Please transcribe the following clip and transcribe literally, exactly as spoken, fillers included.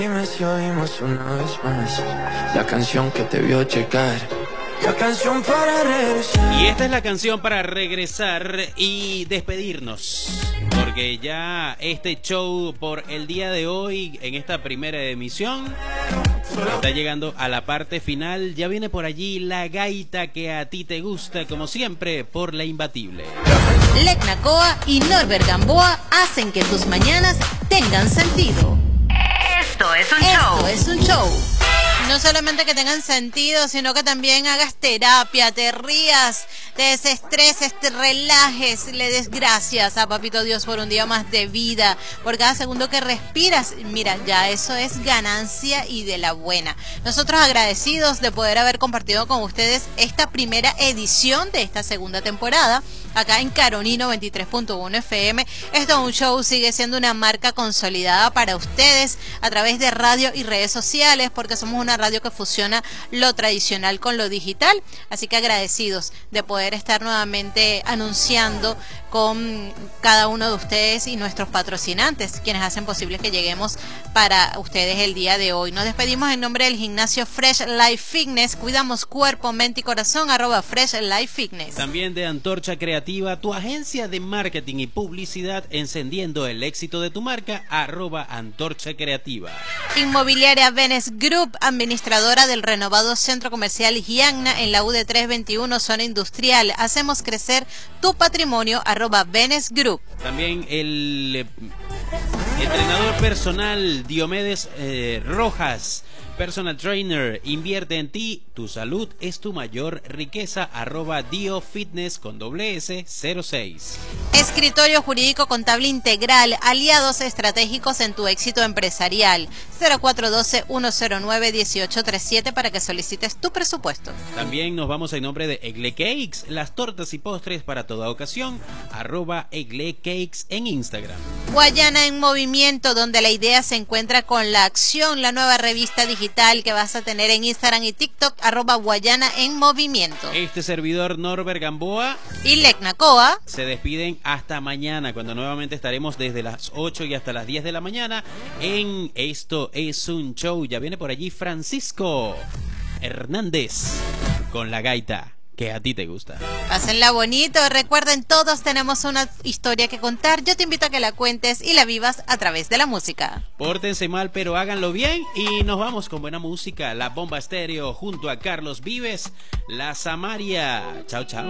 Dime si oímos una vez más la canción que te vio llegar, la canción para regresar. Y esta es la canción para regresar y despedirnos, porque ya este show por el día de hoy, en esta primera emisión, está llegando a la parte final. Ya viene por allí la gaita que a ti te gusta, como siempre, por la imbatible. Lecna Coa y Norbert Gamboa hacen que tus mañanas tengan sentido. Esto es un Esto show. es un show. No solamente que tengan sentido, sino que también hagas terapia, te rías, te desestreses, te relajes, le des gracias a Papito Dios por un día más de vida, por cada segundo que respiras. Mira, ya eso es ganancia y de la buena. Nosotros agradecidos de poder haber compartido con ustedes esta primera edición de esta segunda temporada, acá en Caroní noventa y tres punto uno F M. Esto es un show, sigue siendo una marca consolidada para ustedes a través de radio y redes sociales, porque somos una radio que fusiona lo tradicional con lo digital. Así que agradecidos de poder estar nuevamente anunciando con cada uno de ustedes y nuestros patrocinantes, quienes hacen posible que lleguemos para ustedes el día de hoy. Nos despedimos en nombre del gimnasio Fresh Life Fitness. Cuidamos cuerpo, mente y corazón, arroba Fresh Life Fitness. También de Antorcha Creativa, tu agencia de marketing y publicidad, encendiendo el éxito de tu marca, arroba Antorcha Creativa. Inmobiliaria Venes Group, administradora del renovado Centro Comercial Gianna en la U D trescientos veintiuno, zona industrial. Hacemos crecer tu patrimonio, arroba Venes Group. También el eh, entrenador personal Diomedes eh, Rojas, personal trainer, invierte en ti, tu salud es tu mayor riqueza, arroba Dio Fitness con doble S cero seis. Escritorio Jurídico Contable Integral, aliados estratégicos en tu éxito empresarial. cero cuatro uno dos, uno cero nueve, uno ocho tres siete para que solicites tu presupuesto. También nos vamos en nombre de Egle Cakes, las tortas y postres para toda ocasión, arroba Egle Cakes en Instagram. Guayana en Movimiento, donde la idea se encuentra con la acción, la nueva revista digital que vas a tener en Instagram y TikTok, arroba Guayana en Movimiento. Este servidor Norbert Gamboa Y Lecna Coa se despiden hasta mañana, cuando nuevamente estaremos desde las ocho y hasta las diez de la mañana en Esto es un Show. Ya viene por allí Francisco Hernández con la gaita que a ti te gusta. Pásenla bonito. Recuerden, todos tenemos una historia que contar. Yo te invito a que la cuentes y la vivas a través de la música. Pórtense mal, pero háganlo bien. Y nos vamos con buena música. La Bomba Estéreo junto a Carlos Vives, La Samaria. Chao, chao.